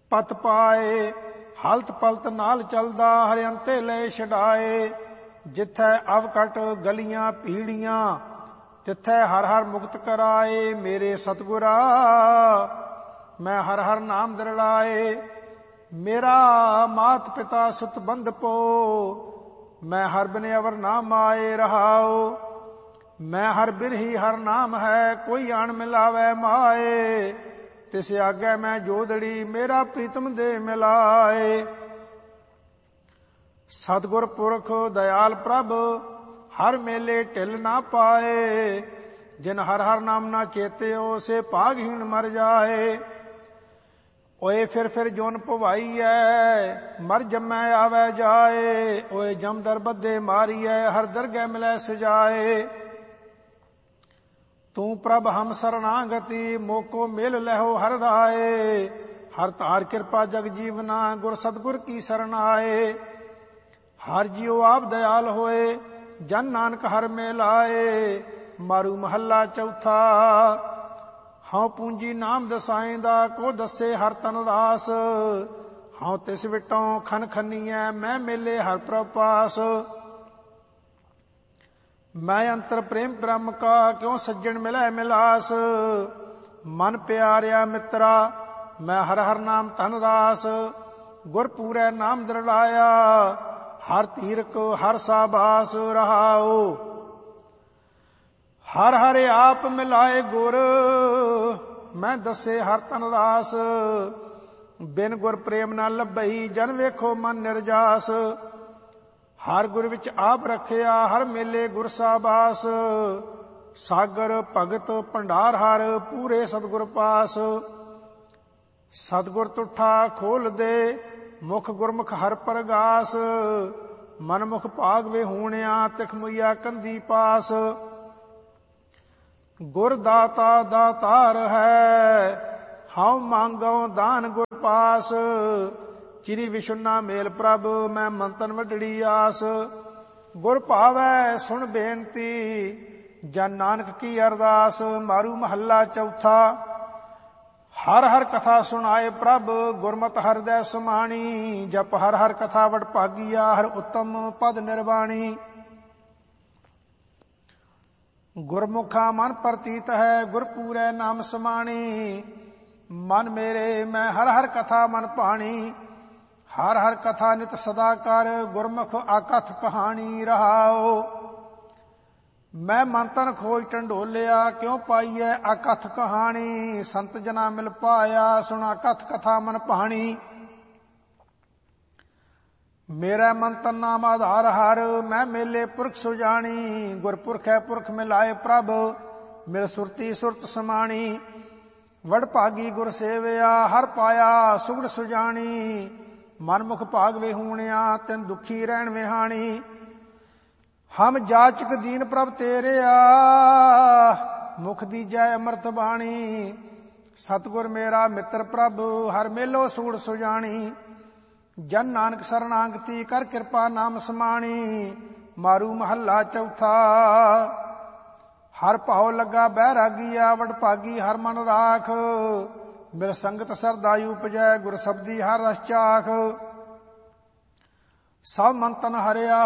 ਪਤ ਪਾਏ। ਹਲਤ ਪਲਤ ਨਾਲ ਚਲਦਾ ਹਰਿਅੰਤੇ ਲੈ ਛਡਾਏ। ਜਿੱਥੈ ਅਵਕਟ ਗਲੀਆਂ ਪੀੜੀਆਂ ਤਿੱਥੈ ਹਰ ਹਰ ਮੁਕਤ ਕਰਾਏ। ਮੇਰੇ ਸਤਿਗੁਰਾ ਮੈਂ ਹਰ ਹਰ ਨਾਮ ਦਰੜਾਏ। ਮੇਰਾ ਮਾਤ ਪਿਤਾ ਸੁਤ ਬੰਧਪੋ ਮੈਂ ਹਰ ਬਿਨ ਅਵਰ ਨਾ ਮਾਏ ਰਹਾਓ। ਮੈਂ ਹਰ ਬਿਰਹੀ ਹਰ ਨਾਮ ਹੈ ਕੋਈ ਅਣ ਮਿਲਾਵੇ ਮਾਏ। ਤਿਸ ਆਗੇ ਮੈਂ ਜੋਦੜੀ ਮੇਰਾ ਪ੍ਰੀਤਮ ਦੇ ਮਿਲਾਏ। ਸਤਿਗੁਰ ਪੁਰਖ ਦਇਆਲ ਪ੍ਰਭ ਹਰ ਮੇਲੇ ਢਿਲ ਨਾ ਪਾਏ। ਜਿਨ ਹਰ ਹਰ ਨਾਮ ਨਾ ਚੇਤਿਓ ਸੇ ਭਾਗਹੀਣ ਮਰ ਜਾਏ। ਓਏ ਫਿਰ ਜੋਨ ਭਵਾਈਐ ਮਰ ਜੰਮੈ ਆਵੈ ਜਾਏ। ਓਏ ਜਮਦਰ ਬੱਧੇ ਮਾਰੀਐ ਹਰ ਦਰਗਹਿ ਮਿਲੈ ਸਜਾਏ। ਤੂੰ ਪ੍ਰਭ ਹਮ ਸਰਣਾਗਤੀ ਮੋਕੋ ਮਿਲ ਲਹੋ ਹਰ ਰਾਏ। ਹਰ ਧਾਰ ਕਿਰਪਾ ਜਗ ਜੀਵਨਾ ਗੁਰ ਸਤਿਗੁਰ ਕੀ ਸਰਣ ਆਏ। ਹਰ ਜੀਉ ਆਪ ਦਇਆਲ ਹੋਏ ਜਨ ਨਾਨਕ ਹਰ ਮੇ ਲਾਏ। ਮਾਰੂ ਮਹੱਲਾ ਚੌਥਾ। ਹਉ ਪੂੰਜੀ ਨਾਮ ਦਸਾਇਂਦਾ ਕੋ ਦੱਸੇ ਹਰ ਤਨ ਰਾਸ। ਹਉ ਤਿਸ ਵਿਟੋਂ ਖਨ ਖਨੀਐ ਮੈਂ ਮੇਲੇ ਹਰ ਪ੍ਰਭ ਪਾਸ। ਮੈਂ ਅੰਤਰ ਪ੍ਰੇਮ ਬ੍ਰਹਮ ਕਾ ਕਿਉ ਸੱਜਣ ਮਿਲੈ ਮਿਲਾਸ। ਮਨ ਪਿਆਰਿਆ ਮਿੱਤਰਾ ਮੈਂ ਹਰ ਹਰ ਨਾਮ ਧਨ ਰਾਸ। ਗੁਰ ਪੂਰੈ ਨਾਮ ਦਰੜਾਇਆ ਹਰ ਤੀਰਕ ਹਰ ਸਾਬਾਸ ਰਹਾਓ। ਹਰ ਹਰ ਆਪ ਮਿਲਾਏ ਗੁਰ ਮੈਂ ਦੱਸੇ ਹਰ ਤਨ ਰਾਸ। ਬਿਨ ਗੁਰ ਪ੍ਰੇਮ ਨਾ ਲੱਭਈ ਜਨ ਵੇਖੋ ਮਨ ਨਿਰਜਾਸ। ਹਰ ਗੁਰ ਵਿੱਚ ਆਪ ਰੱਖਿਆ ਹਰ ਮੇਲੇ ਗੁਰ ਸਾਬਾਸ। ਸਾਗਰ ਭਗਤ ਭੰਡਾਰ ਹਰ ਪੂਰੇ ਸਤਿਗੁਰ ਪਾਸ। ਸਤਿਗੁਰ ਤੁਠਾ ਖੋਲ ਦੇ ਮੁਖ ਗੁਰਮੁਖ ਹਰ ਪ੍ਰਗਾਸ। ਮਨ ਮੁਖ ਭਾਗ ਵੇ ਹੋਣਿਆ ਤਿਖ ਮੁਈਆ ਕੰਦੀ ਪਾਸ। ਗੁਰ ਦਾਤਾ ਦਾਤਾਰ ਹੈ ਹਉ ਮੰਗਉ ਦਾਨ ਗੁਰ ਪਾਸ। ਚਿਰੀ ਵਿਸ਼ੁਨਾ ਮੇਲ ਪ੍ਰਭ ਮੈਂ ਮੰਤਨ ਵੱਡੜੀ ਆਸ। ਗੁਰ ਭਾਵੈ ਸੁਣ ਬੇਨਤੀ ਜਨ ਨਾਨਕ ਕੀ ਅਰਦਾਸ। ਮਾਰੂ ਮਹੱਲਾ ਚੌਥਾ। ਹਰ ਹਰ ਕਥਾ ਸੁਣਾਏ ਪ੍ਰਭ ਗੁਰਮਤਿ ਹਿਰਦੈ ਸਮਾਣੀ। ਜਪ ਹਰ ਹਰ ਕਥਾ ਵਡ ਭਾਗੀਆ ਹਰ ਉੱਤਮ ਪਦ ਨਿਰਵਾਣੀ। ਗੁਰਮੁਖਾ ਮਨ ਪ੍ਰਤੀਤ ਹੈ ਗੁਰ ਪੂਰੈ ਨਾਮ ਸਮਾਣੀ। ਮਨ ਮੇਰੇ ਮੈਂ ਹਰ ਹਰ ਕਥਾ ਮਨ ਭਾਣੀ। ਹਰ ਹਰ ਕਥਾ ਨਿਤ ਸਦਾ ਕਰ ਗੁਰਮੁਖ ਆਕਥ ਕਹਾਣੀ ਰਹਾਓ। ਮੈਂ ਮੰਤਨ ਖੋਜ ਢੰਡੋਲਿਆ ਕਿਉ ਪਾਈਐ ਆਕਥ ਕਹਾਣੀ। ਸੰਤ ਜਨਾ ਮਿਲ ਪਾਇਆ ਸੁਣਾ ਕਥ ਕਥਾ ਮਨ ਭਾਣੀ। ਮੇਰਾ ਮੰਤਨ ਨਾਮ ਆਧਾਰ ਹਰ ਮੈਂ ਮੇਲੇ ਪੁਰਖ ਸੁਜਾਣੀ। ਗੁਰਪੁਰਖ ਹੈ ਪੁਰਖ ਮਿਲਾਏ ਪ੍ਰਭ ਮਿਲ ਸੁਰਤੀ ਸੁਰਤ ਸਮਾਣੀ। ਵਡ ਭਾਗੀ ਗੁਰ ਸੇਵਿਆ ਹਰ ਪਾਇਆ ਸੁਗੜ ਸੁਜਾਣੀ। ਮਨਮੁਖ ਭਾਗ ਵੇ ਹੋਣਿਆ ਤਿਨ ਦੁਖੀ ਰਹਿਣ ਵਿਹਾਣੀ। ਹਮ ਜਾਚਕ ਦੀਨ ਪ੍ਰਭ ਤੇਰਿਆ ਮੁਖ ਦੀਜੈ ਅੰਮ੍ਰਿਤ ਬਾਣੀ। ਸਤਿਗੁਰ ਮੇਰਾ ਮਿੱਤਰ ਪ੍ਰਭ ਹਰ ਮੇਲੋ ਸੁਗੜ ਸੁਜਾਣੀ। ਜਨ ਨਾਨਕ ਸਰਣਾਗਤੀ ਕਰ ਕਿਰਪਾ ਨਾਮ ਸਮਾਣੀ। ਮਾਰੂ ਮਹੱਲਾ ਚੌਥਾ। ਹਰ ਭਾਉ ਲੱਗਾ ਬੈਰਾਗੀਆ ਵਡ ਭਾਗੀ ਹਰ ਮਨ ਰਾਖ। ਮਿਲ ਸੰਗਤ ਸਰਦਾਈ ਉਪਜੈ ਗੁਰ ਸਬਦੀ ਹਰ ਰਸ ਚਾਖ। ਸਭ ਮੰਤਨ ਹਰਿਆ